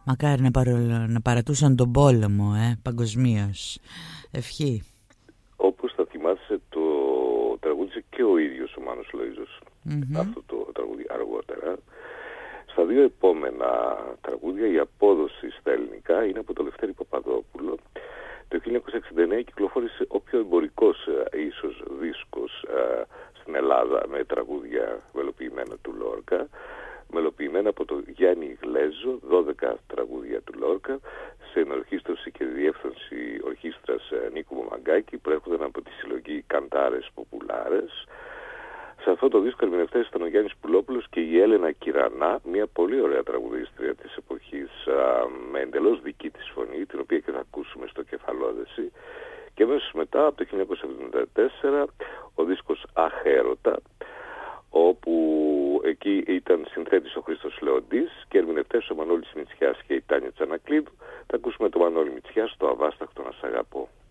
Μακάρι να παρατούσαν τον πόλεμο παγκοσμίως. Ευχή. Όπως θα θυμάσαι, το τραγούδισε και ο ίδιος ο Μάνος Λοΐζος, αυτό το τραγούδι αργότερα. Στα δύο επόμενα τραγούδια η απόδοση στα ελληνικά είναι από το Λευτέρη Παπαδόπουλο. Το 1969 κυκλοφόρησε ο πιο εμπορικός ίσως δίσκος στην Ελλάδα, με τραγούδια μελοποιημένα του Λόρκα, μελοποιημένα από τον Γιάννη Γλέζο, 12 τραγούδια του Λόρκα, σε ενορχήστρωση και διεύθυνση ορχήστρας Νίκου Μαμαγκάκη, που έρχονταν από τη συλλογή Καντάρες Ποπουλάρες. Σε αυτό το δίσκο ερμηνευτές ήταν ο Γιάννης Πουλόπουλος και η Έλενα Κυρανά, μια πολύ ωραία τραγουδίστρια της εποχής, με εντελώς δική της φωνή, την οποία και θα ακούσουμε στο Κεφαλόδεση. Και αμέσως μετά, από το 1974, ο δίσκος Αχέρωτα, όπου εκεί ήταν συνθέτης ο Χρήστος Λεοντής και ερμηνευτές ο Μανώλης Μητσιάς και η Τάνια Τσανακλείδου. Θα ακούσουμε τον Μανώλη Μητσιά στο Αβάσταχτο να σ' αγαπώ.